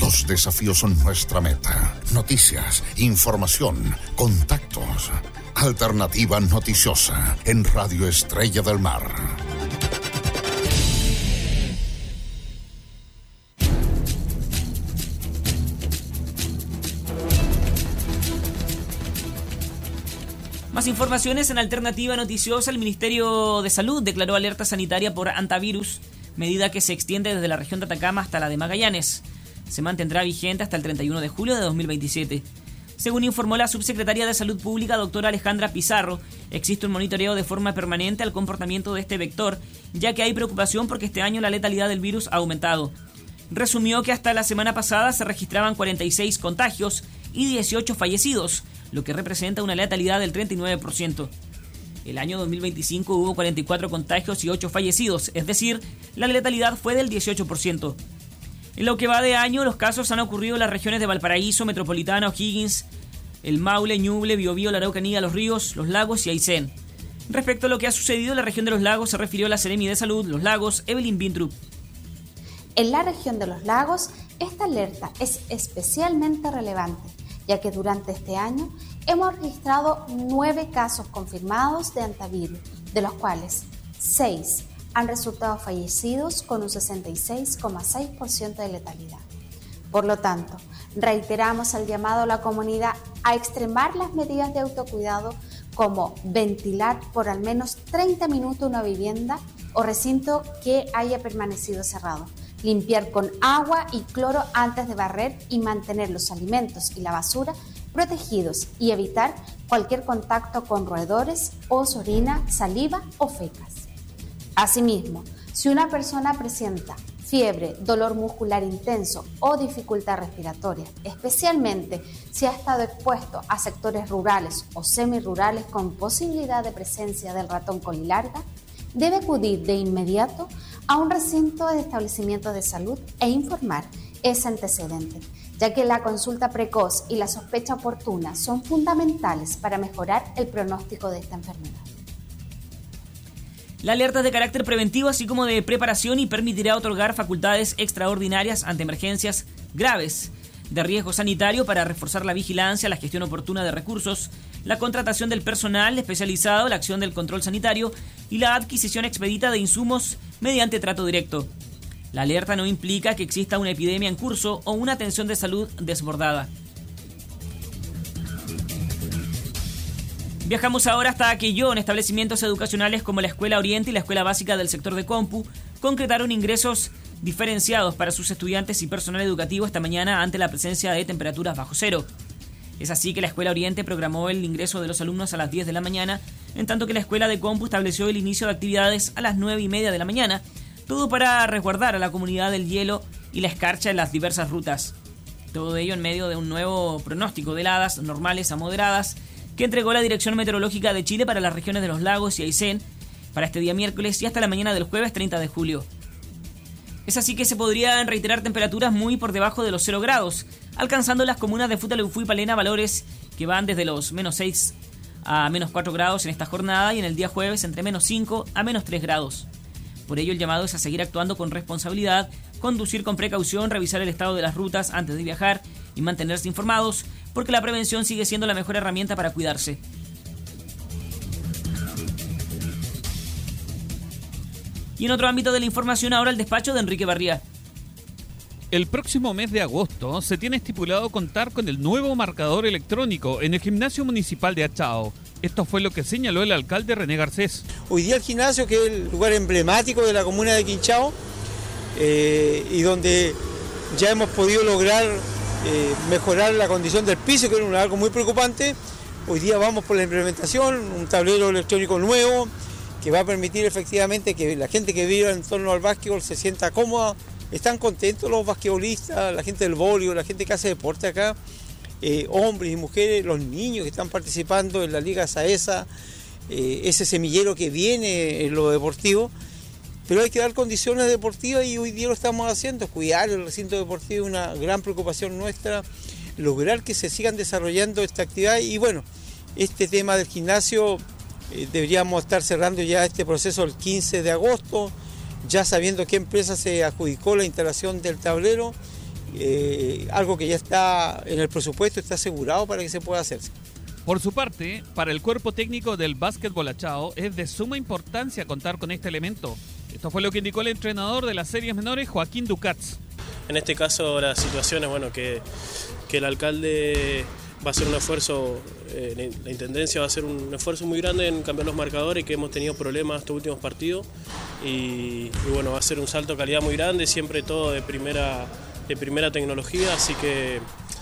Los desafíos son nuestra meta. Noticias, información, contactos. Alternativa noticiosa en Radio Estrella del Mar. Más informaciones en Alternativa Noticiosa. El Ministerio de Salud declaró alerta sanitaria por hantavirus, medida que se extiende desde la región de Atacama hasta la de Magallanes. Se mantendrá vigente hasta el 31 de julio de 2027. Según informó la subsecretaria de Salud Pública, doctora Alejandra Pizarro, existe un monitoreo de forma permanente al comportamiento de este vector, ya que hay preocupación porque este año la letalidad del virus ha aumentado. Resumió que hasta la semana pasada se registraban 46 contagios y 18 fallecidos, lo que representa una letalidad del 39%. El año 2025 hubo 44 contagios y 8 fallecidos, es decir, la letalidad fue del 18%. En lo que va de año, los casos han ocurrido en las regiones de Valparaíso, Metropolitana, O'Higgins, el Maule, Ñuble, Biobío, la Araucanía, Los Ríos, Los Lagos y Aysén. Respecto a lo que ha sucedido en la región de Los Lagos, se refirió la Seremi de Salud, Los Lagos, Evelyn Bintrup. En la región de Los Lagos, esta alerta es especialmente relevante, ya que durante este año hemos registrado 9 casos confirmados de hantavirus, de los cuales 6 han resultado fallecidos con un 66,6% de letalidad. Por lo tanto, reiteramos el llamado a la comunidad a extremar las medidas de autocuidado como ventilar por al menos 30 minutos una vivienda o recinto que haya permanecido cerrado, limpiar con agua y cloro antes de barrer y mantener los alimentos y la basura protegidos y evitar cualquier contacto con roedores, orina, saliva o fecas. Asimismo, si una persona presenta fiebre, dolor muscular intenso o dificultad respiratoria, especialmente si ha estado expuesto a sectores rurales o semirurales con posibilidad de presencia del ratón colilarga, debe acudir de inmediato a un recinto de establecimiento de salud e informar ese antecedente, ya que la consulta precoz y la sospecha oportuna son fundamentales para mejorar el pronóstico de esta enfermedad. La alerta es de carácter preventivo, así como de preparación, y permitirá otorgar facultades extraordinarias ante emergencias graves de riesgo sanitario para reforzar la vigilancia, la gestión oportuna de recursos, la contratación del personal especializado, la acción del control sanitario y la adquisición expedita de insumos mediante trato directo. La alerta no implica que exista una epidemia en curso o una atención de salud desbordada. Viajamos ahora hasta Aquellón. Establecimientos educacionales como la Escuela Oriente y la Escuela Básica del sector de Compu concretaron ingresos diferenciados para sus estudiantes y personal educativo esta mañana ante la presencia de temperaturas bajo cero. Es así que la Escuela Oriente programó el ingreso de los alumnos a las 10 de la mañana, en tanto que la Escuela de Compu estableció el inicio de actividades a las 9:30 de la mañana, todo para resguardar a la comunidad del hielo y la escarcha en las diversas rutas. Todo ello en medio de un nuevo pronóstico de heladas normales a moderadas que entregó la Dirección Meteorológica de Chile para las regiones de Los Lagos y Aysén para este día miércoles y hasta la mañana del jueves 30 de julio. Es así que se podrían reiterar temperaturas muy por debajo de los 0 grados, alcanzando las comunas de Futaleufú y Palena valores que van desde los -6 a -4 grados en esta jornada y en el día jueves entre -5 a -3 grados. Por ello el llamado es a seguir actuando con responsabilidad, conducir con precaución, revisar el estado de las rutas antes de viajar y mantenerse informados, porque la prevención sigue siendo la mejor herramienta para cuidarse. Y en otro ámbito de la información, ahora el despacho de Enrique Barría. El próximo mes de agosto se tiene estipulado contar con el nuevo marcador electrónico en el Gimnasio Municipal de Achao. Esto fue lo que señaló el alcalde René Garcés. Hoy día el gimnasio, que es el lugar emblemático de la comuna de Quinchao, y donde ya hemos podido lograr mejorar la condición del piso, que era algo muy preocupante. Hoy día vamos por la implementación, un tablero electrónico nuevo que va a permitir efectivamente que la gente que vive en torno al básquetbol se sienta cómoda. Están contentos los basquetbolistas, la gente del voleibol, la gente que hace deporte acá, hombres y mujeres, los niños que están participando en la Liga Saesa, ese semillero que viene en lo deportivo. Pero hay que dar condiciones deportivas y hoy día lo estamos haciendo, cuidar el recinto deportivo, una gran preocupación nuestra, lograr que se sigan desarrollando esta actividad. Y bueno, este tema del gimnasio deberíamos estar cerrando ya este proceso el 15 de agosto, ya sabiendo qué empresa se adjudicó la instalación del tablero, algo que ya está en el presupuesto, está asegurado para que se pueda hacer. Por su parte, para el cuerpo técnico del básquetbol Achao es de suma importancia contar con este elemento. Esto fue lo que indicó el entrenador de las series menores, Joaquín Ducats. En este caso la situación es que el alcalde va a hacer un esfuerzo, la intendencia va a hacer un esfuerzo muy grande en cambiar los marcadores, que hemos tenido problemas estos últimos partidos y va a ser un salto de calidad muy grande, siempre todo de primera tecnología, así que